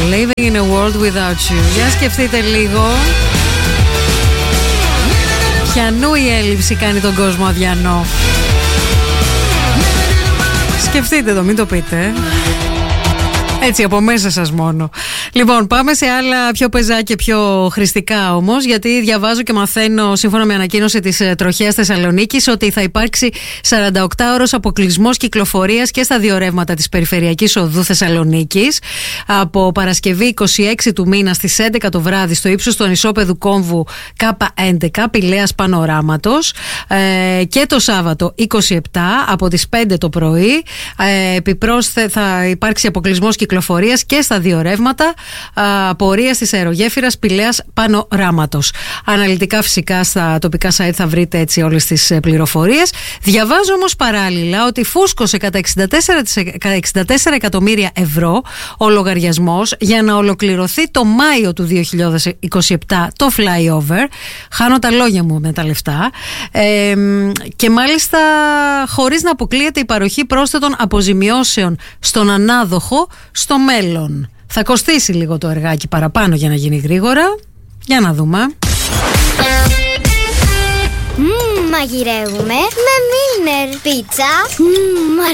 Living in a world without you. Για σκεφτείτε λίγο. Ποιανού η έλλειψη κάνει τον κόσμο αδιανό. Σκεφτείτε το, μην το πείτε. Έτσι από μέσα σας μόνο. Λοιπόν, πάμε σε άλλα πιο πεζά και πιο χρηστικά όμως, γιατί διαβάζω και μαθαίνω σύμφωνα με ανακοίνωση της Τροχέας Θεσσαλονίκης ότι θα υπάρξει 48ωρος αποκλεισμός κυκλοφορίας και στα δύο ρεύματα της Περιφερειακής Οδού Θεσσαλονίκης από Παρασκευή 26 του μήνα στις 11 το βράδυ στο ύψος του ανισόπεδου κόμβου K11 Πηλαίας Πανοράματος και το Σάββατο 27 από τις 5 το πρωί. Επιπρόσθετα θα υπάρξει αποκλεισμός κυκλοφορίας και στα δύο ρεύματα πορείας της αερογέφυρας Πηλαίας Πανοράματος. Αναλυτικά φυσικά στα τοπικά site θα βρείτε έτσι όλες τις πληροφορίες. Διαβάζω όμως παράλληλα ότι φούσκωσε κατά 64 εκατομμύρια ευρώ ο λογαριασμός για να ολοκληρωθεί το Μάιο του 2027 το flyover. Χάνω τα λόγια μου με τα λεφτά. Και μάλιστα χωρίς να αποκλείεται η παροχή πρόσθετων αποζημιώσεων στον ανάδοχο στο μέλλον. Θα κοστίσει λίγο το εργάκι παραπάνω για να γίνει γρήγορα. Για να δούμε. Μαγειρεύουμε με Μίλνερ. Πίτσα.